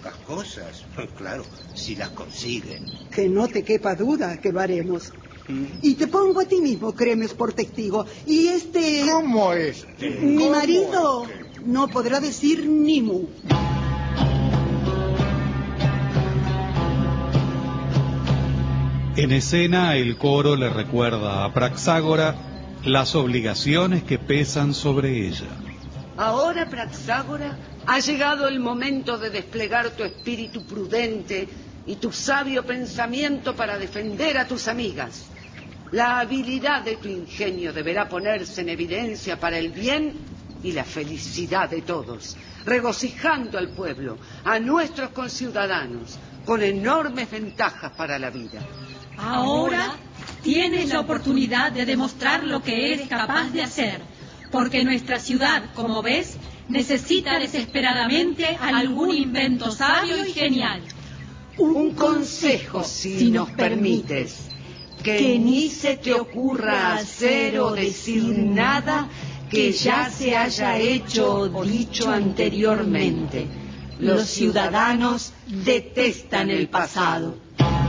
pocas cosas. Claro, si las consiguen. Que no te quepa duda que lo haremos. Y te pongo a ti mismo, Cremes, por testigo. Y ¿Cómo mi marido no podrá decir ni mu. En escena, el coro le recuerda a Praxágora las obligaciones que pesan sobre ella. Ahora, Praxágora, ha llegado el momento de desplegar tu espíritu prudente y tu sabio pensamiento para defender a tus amigas. La habilidad de tu ingenio deberá ponerse en evidencia para el bien y la felicidad de todos, regocijando al pueblo, a nuestros conciudadanos, con enormes ventajas para la vida. Ahora tienes la oportunidad de demostrar lo que eres capaz de hacer, porque nuestra ciudad, como ves, necesita desesperadamente algún invento sabio y genial. Un consejo, si nos permites. Que ni se te ocurra hacer o decir nada que ya se haya hecho o dicho anteriormente. Los ciudadanos detestan el pasado.